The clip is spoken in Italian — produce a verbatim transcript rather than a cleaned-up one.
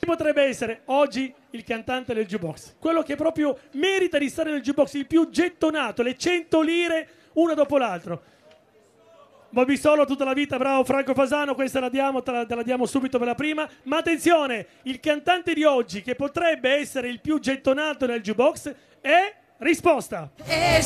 Potrebbe essere oggi il cantante del jukebox, quello che proprio merita di stare nel jukebox, il più gettonato, le cento lire uno dopo l'altro. Bobby Solo tutta la vita, bravo Franco Fasano, questa la diamo, te la, te la diamo subito per la prima. Ma attenzione, il cantante di oggi che potrebbe essere il più gettonato nel jukebox è risposta.